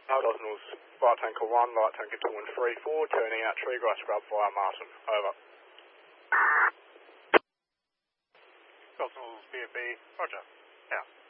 Cosmos, Light Tanker 1, Light Tanker 2 and 3, 4, turning out Treegrass Scrub via Martin. Over. Cosmos, BFB, roger. Out.